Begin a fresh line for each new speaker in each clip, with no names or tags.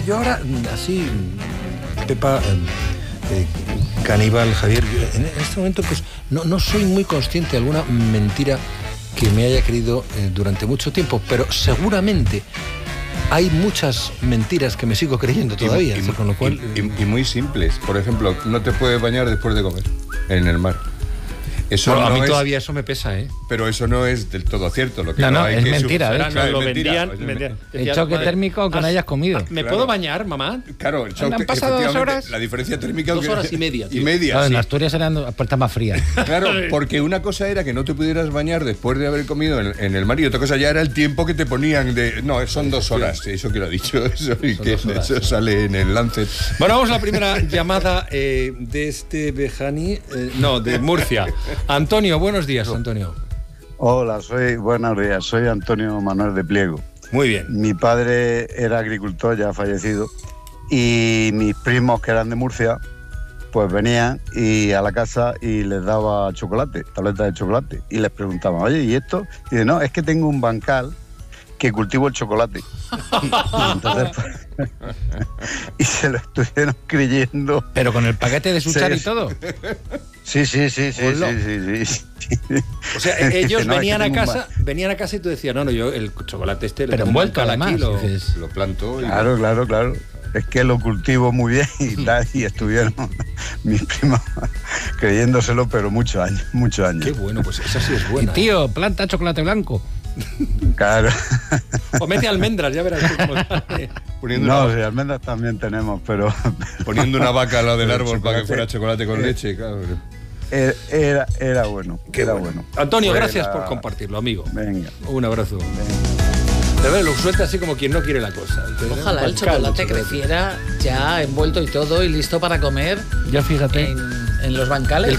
yo ahora, así, Pepa, Caníbal, Javier, en este momento pues no soy muy consciente de alguna mentira que me haya creído durante mucho tiempo, pero seguramente hay muchas mentiras que me sigo creyendo todavía, con lo cual...
Y muy simples. Por ejemplo, no te puedes bañar después de comer en el mar. Eso
a mí
es,
todavía eso me pesa, ¿eh?
Pero eso no es del todo cierto. Lo que
no,
hay
es
que
mentira.
claro,
Lo
vendían.
El choque térmico que no hayas comido.
¿Me puedo bañar, mamá?
Claro, el choque,
han pasado 2 horas.
La diferencia térmica...
2 horas y media.
Y media,
claro,
sí.
en Asturias eran puertas más frías.
Claro, porque una cosa era que no te pudieras bañar después de haber comido en el mar y otra cosa ya era el tiempo que te ponían de... No, son 2 horas, eso que lo ha dicho. Eso sale en el Lancet.
Bueno, vamos a la primera llamada de este Bejani, de Murcia. Antonio, buenos días, Antonio.
Hola, buenos días, soy Antonio Manuel de Pliego.
Muy bien.
Mi padre era agricultor, ya fallecido, y mis primos que eran de Murcia, pues venían a la casa y les daba chocolate, tabletas de chocolate, y les preguntaban, oye, ¿y esto? Y dice, no, es que tengo un bancal que cultivo el chocolate. Y entonces, pues, y se lo estuvieron creyendo.
Pero con el paquete de suchar y todo.
Sí.
O sea, ellos venían a casa y tú decías, no, yo el chocolate
pero envuelto además,
aquí,
lo planto.
Claro. Es que lo cultivo muy bien y estuvieron mis primos creyéndoselo, pero muchos años.
Qué bueno, pues esa sí es buena.
Y tío, planta chocolate blanco.
Claro.
O mete almendras, ya verás cómo sale.
Almendras también tenemos, pero...
Poniendo una vaca al lado del árbol para que fuera chocolate con leche, claro.
Era bueno. Era bueno.
Antonio, gracias por compartirlo, amigo.
Venga.
Un abrazo. De verdad, lo suelta así como quien no quiere la cosa.
Ojalá el chocolate creciera ya envuelto y todo y listo para comer.
Ya fíjate.
En los bancales.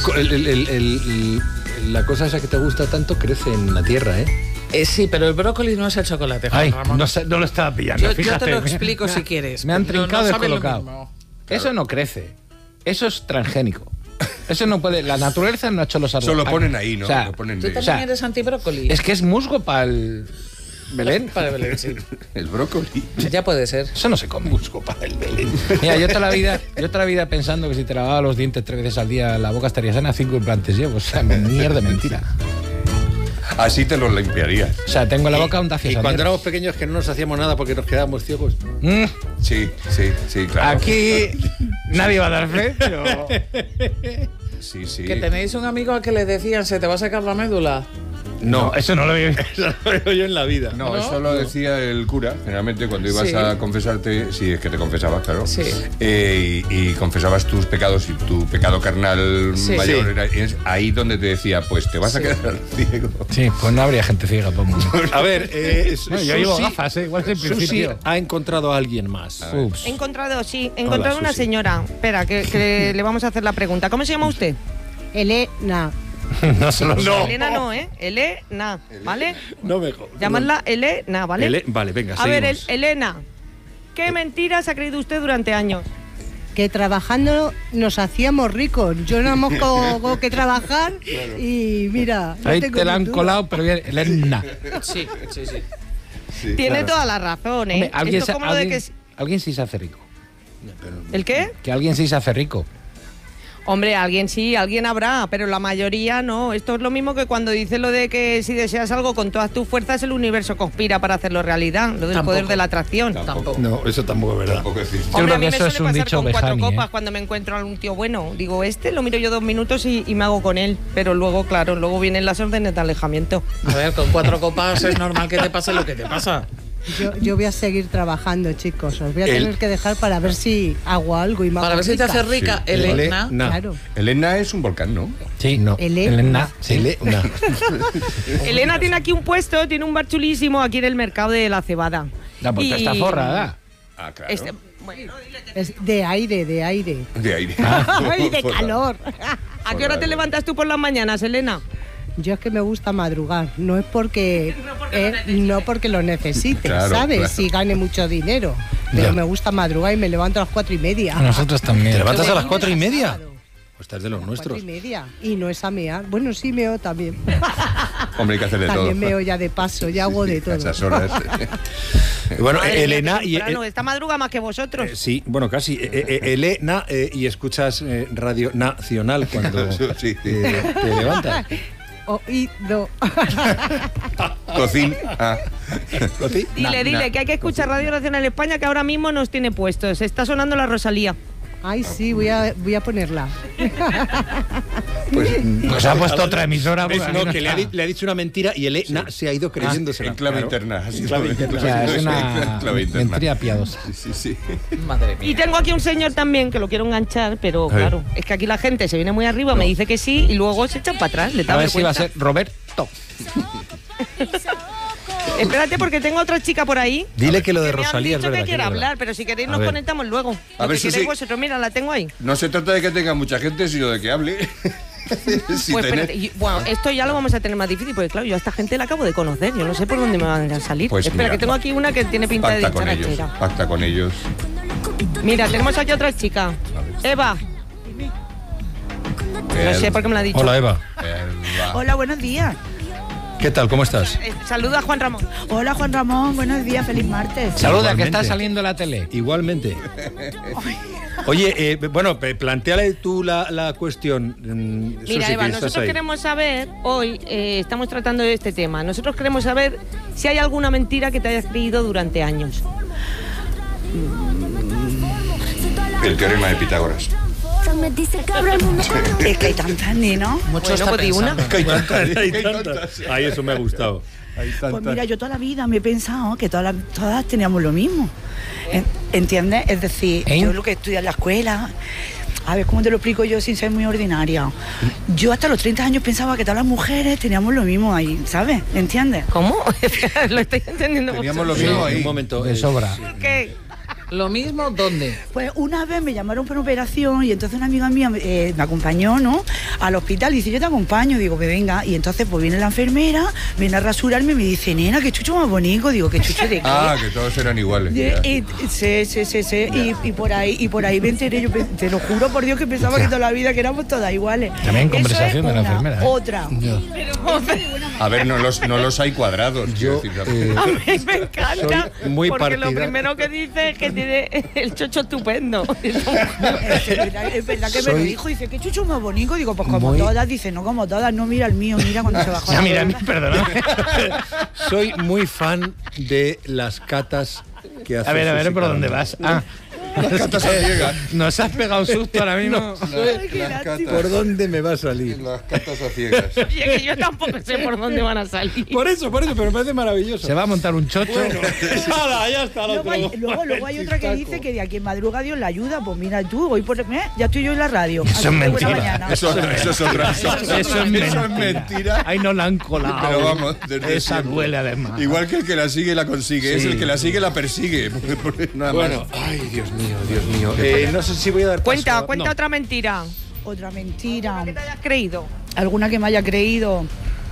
La cosa esa que te gusta tanto crece en la tierra, ¿eh?
Sí, pero el brócoli no es el chocolate,
Juan
Ramón.
No lo estaba pillando,
yo te lo explico si quieres.
Me han trincado
no
descolocado.
claro.
Eso no crece. Eso es transgénico. Eso no puede... La naturaleza no ha hecho los árboles.
Eso lo ponen ahí, ¿no?
O sea,
lo ponen
¿Tú también eres antibrócoli?
Es que es musgo para el... Belén.
Para el Belén, sí.
El brócoli.
Ya puede ser.
Eso no se come.
Musgo para el Belén.
Mira, yo toda la vida pensando que si te lavaba los dientes 3 veces al día la boca estaría sana, 5 implantes llevo. O sea, mierda, mentira.
Así te los limpiarías.
O sea, tengo la boca un tafias.
Y cuando éramos pequeños que no nos hacíamos nada porque nos quedábamos ciegos.
Sí, claro.
Aquí nadie va a dar fe, pero...
Sí.
Que tenéis un amigo al que le decían, ¿se te va a sacar la médula?
No, eso no lo veo.
Eso no lo veo yo en la vida.
No, eso lo decía el cura, generalmente cuando ibas a confesarte, si es que te confesabas, claro.
Sí.
Y confesabas tus pecados y tu pecado carnal mayor era ahí donde te decía, pues te vas a quedar ciego.
Sí, pues no habría gente ciega.
A ver,
yo llevo gafas, igual que en principio.
Susi ha encontrado a alguien más.
He encontrado una señora. Espera, que le vamos a hacer la pregunta. ¿Cómo se llama usted?
Elena.
No.
Elena no, ¿eh? Elena, ¿vale?
No me
Llamadla Elena, ¿vale?
Vale, venga,
A ver,
seguimos.
Elena, ¿qué mentiras ha creído usted durante años?
Que trabajando nos hacíamos ricos. Yo no hemos que trabajar y mira...
Ahí te la han colado, pero bien, Elena.
Sí.
Tiene toda la razón, ¿eh?
Hombre,
Esto como lo de que...
alguien sí se hace rico.
¿El qué?
Que alguien sí se hace rico.
Hombre, alguien sí, alguien habrá, pero la mayoría no. Esto es lo mismo que cuando dice lo de que si deseas algo con todas tus fuerzas, el universo conspira para hacerlo realidad. Lo del poder de la atracción.
Tampoco.
No, eso tampoco es verdad.
Tampoco es cierto.
Yo
Hombre,
creo
a mí
que
me
eso es
suele
un
pasar
dicho
con 4
Bejani,
copas cuando me encuentro a un tío bueno. Digo, lo miro yo 2 minutos y me hago con él. Pero luego, claro, vienen las órdenes de alejamiento.
A ver, con 4 copas es normal que te pase lo que te pasa.
Yo voy a seguir trabajando, chicos. Os voy a tener que dejar para ver si hago algo y me hago
Para ver si te hace rica,
Sí.
Elena.
Claro.
Elena es un volcán, ¿no?
Sí, no. Elena. Sí.
Elena.
Elena tiene aquí un puesto, tiene un bar chulísimo aquí en el mercado de la Cebada.
La puerta está forrada.
Ah, claro.
Bueno,
Es de aire.
De aire.
Ay, de calor.
¿A qué hora te levantas tú por las mañanas, Elena?
Yo es que me gusta madrugar, no es porque no porque lo necesite,
Claro,
¿sabes?
claro.
Si gane mucho dinero, pero
Ya.
me gusta madrugar y me levanto a las 4:30.
A nosotros también.
¿Te levantas a las 4:30? Esta es de los nuestros.
4:30. Y no es a mear. Bueno, sí meo también.
Hombre, hay que hacer de todo.
También meo ya de paso, ya hago de todo.
A esas horas.
Bueno,
Madre mía,
Elena
qué
y...
temprano, esta madruga más que vosotros.
sí, bueno, casi. Elena, y escuchas Radio Nacional cuando
Sí.
te levantas.
Oído.
Cocina.
Dile que hay que escuchar Radio Nacional España, que ahora mismo nos tiene puestos. Está sonando la Rosalía.
Ay, sí, voy a ponerla.
Pues ha puesto otra emisora.
¿Ves?
pues,
No,
aquí
que
está.
le ha dicho una mentira y Elena se ha ido creyéndosela.
En clave
Claro.
interna. Así
En clave interna.
O sea, es una
clave interna.
mentira piadosa.
Sí.
Madre mía.
Y tengo aquí un señor también que lo quiero enganchar, pero
ver.
claro, es que aquí la gente se viene muy arriba, me dice que sí y luego se echan para atrás. Le da
A ver si va a
vergüenza.
ser Roberto.
Espérate, porque tengo otra chica por ahí.
Dile que lo de
Que me han
Rosalía es
dicho
verdad.
que quiere
es verdad.
hablar, pero si queréis
A
nos
ver.
conectamos luego.
A
Lo
ver,
que
Susi.
queréis vosotros, mira, la tengo ahí.
No se trata de que tenga mucha gente, sino de que hable. Si
Pues
tenés-
espérate, bueno, esto ya lo vamos a tener más difícil, porque claro, yo a esta gente la acabo de conocer, yo no sé por dónde me van a salir.
Pues
Espera,
mira,
que tengo aquí una que tiene pinta de
Pacta con ellos.
dicharachera.
Pacta con ellos.
Mira, tenemos aquí otra chica. Eva. No sé por qué me la ha dicho.
Hola, Eva.
Hola, buenos días.
¿Qué tal? ¿Cómo estás?
Saluda a Juan Ramón.
Hola, Juan Ramón, buenos días, feliz martes.
Saluda,
Igualmente.
que está saliendo la tele.
Igualmente. Oye, bueno, plantéale tú la cuestión.
Mira, Eva, nosotros queremos saber, hoy estamos tratando de este tema, nosotros queremos saber si hay alguna mentira que te hayas creído durante años.
El teorema de Pitágoras.
Es que hay tantas, ni, ¿no?
Mucho
Bueno,
está
pues di una.
pensando.
Hay tantas. Ay, eso me ha gustado.
Pues mira, yo toda la vida me he pensado que todas teníamos lo mismo. ¿Entiendes? Es decir,
¿Eh?
yo lo que estudié en la escuela, a ver, ¿cómo te lo explico yo sin ser muy ordinaria? Yo hasta los 30 años pensaba que todas las mujeres teníamos lo mismo ahí, ¿sabes? ¿Entiendes?
¿Cómo? Lo estoy entendiendo.
Teníamos lo
vosotros.
mismo ahí.
Un momento.
De sobra.
¿Por qué?
¿Lo mismo dónde?
Pues una vez me llamaron para una operación y entonces una amiga mía me acompañó, ¿no? Al hospital y dice, yo te acompaño, digo, que venga. Y entonces pues viene la enfermera, viene a rasurarme y me dice, nena, qué chucho más bonito. Digo, ¿qué chucho de qué?
Ah, que todos eran iguales. ya.
Sí. Y por ahí me enteré, yo te lo juro por Dios que pensaba que toda la vida que éramos todas iguales.
También
Eso
conversación
es
de la
una.
enfermera, ¿eh?
Otra.
A ver, no los hay cuadrados. quiero
Yo,
decir.
A mí me encanta.
Soy muy
porque lo
partidario.
primero que dice es que tiene el chocho estupendo.
Es verdad que me lo
Soy-
dijo, dice, qué chucho más bonito. Digo, pues como
Muy-
todas, dice, no como todas, no mira el mío, mira cuando se bajó.
Ya,
la
mira,
corona.
perdona.
Soy muy fan de las catas que hace.
A ver,
Susi
¿por dónde
Calanda.
vas? Ah,
Las catas a ciegas.
nos has pegado un susto ahora mismo.
Ay, qué
Las
lástima.
¿Por dónde me va a salir?
Las catas a ciegas.
Oye, que yo tampoco sé por dónde van a salir.
Por eso, pero me parece maravilloso.
Se va a montar un chocho.
¡Hala, ya está
Luego hay otra que dice que de aquí en madruga Dios la ayuda. Pues mira tú, hoy por ya estoy yo en la radio.
Eso
Así
es
que buena
mentira.
mañana.
Eso es otra.
Eso es mentira. Ahí no la han colado.
Pero vamos, desde
Esa
siempre.
duele además.
Igual que el que la sigue la consigue, es
Sí.
el que la sigue la persigue. Nada
Bueno,
más.
ay, Dios mío. No sé si voy a dar
Cuenta
paso a-
cuenta
no.
otra mentira.
Otra mentira.
¿Qué te hayas creído?
Alguna que me haya creído.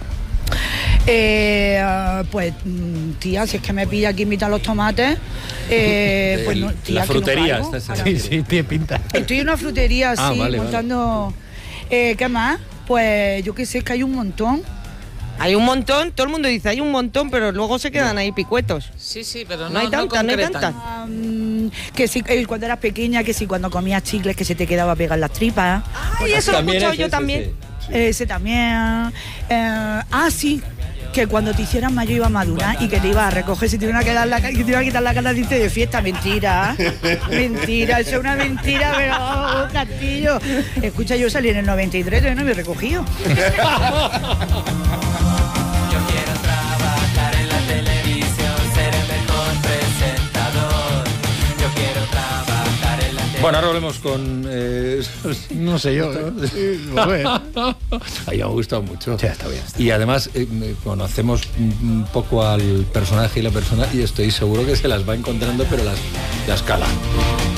Pues, tía, si es que me pilla aquí mitad los tomates. Pues no, tía,
La
que no
frutería.
caigo.
estás
Ahora-
Sí, tiene pinta.
Estoy en una frutería,
Ah,
sí,
vale,
montando. ¿Qué más? Pues yo qué sé, es que hay un montón.
Hay un montón, todo el mundo dice hay un montón, pero luego se quedan ahí picuetos.
Sí, pero
No hay tantas, no hay
concretan.
tantas.
Que si cuando eras pequeña, que si cuando comías chicles que se te quedaba pegar las tripas.
Ay, eso lo he
También
escuchado
es
yo
ese,
también.
sí.
Ese también. Sí. Que cuando te hicieras mayor iba a madurar y que te ibas a recoger, si te iban a quedar que te iba a quitar la canastita de fiesta. Mentira. Mentira, eso es una mentira, pero oh, Castillo. Escucha, yo salí en el 93, todavía no me he recogido.
Bueno, ahora volvemos con...
No sé yo.
Ay, me ha gustado mucho.
Sí, está bien.
Y además conocemos un poco al personaje y la persona y estoy seguro que se las va encontrando, pero las cala.